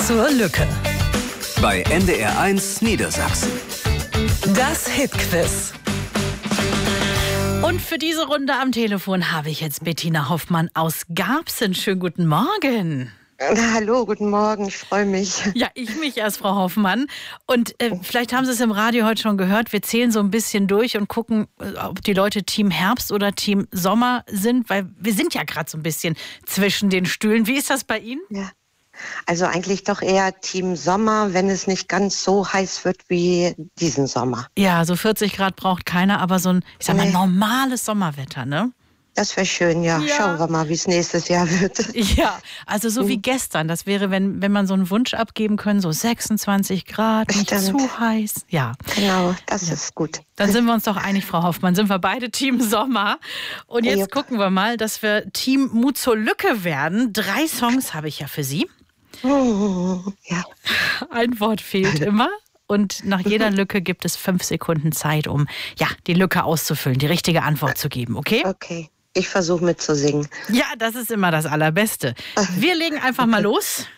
zur Lücke. Bei NDR1 Niedersachsen. Das Hitquiz. Und für diese Runde am Telefon habe ich jetzt Bettina Hoffmann aus Garbsen. Schönen guten Morgen. Hallo, guten Morgen, ich freue mich. Ja, ich mich erst, Frau Hoffmann. Und vielleicht haben Sie es im Radio heute schon gehört, wir zählen so ein bisschen durch und gucken, ob die Leute Team Herbst oder Team Sommer sind, weil wir sind ja gerade so ein bisschen zwischen den Stühlen. Wie ist das bei Ihnen? Ja. Also eigentlich doch eher Team Sommer, wenn es nicht ganz so heiß wird wie diesen Sommer. Ja, so 40 Grad braucht keiner, aber so ein, ich sag mal, normales Sommerwetter, ne? Das wäre schön, ja. Schauen wir mal, wie es nächstes Jahr wird. Ja, also so wie gestern. Das wäre, wenn man so einen Wunsch abgeben können, so 26 Grad, nicht zu heiß. Ja. Genau, das ist gut. Dann sind wir uns doch einig, Frau Hoffmann. Sind wir beide Team Sommer. Und jetzt gucken wir mal, dass wir Team Mut zur Lücke werden. 3 Songs habe ich ja für Sie. Ja. Ein Wort fehlt immer. Und nach jeder Lücke gibt es 5 Sekunden Zeit, um die Lücke auszufüllen, die richtige Antwort zu geben, okay? Okay, ich versuche mitzusingen. Ja, das ist immer das Allerbeste. Wir legen einfach mal los.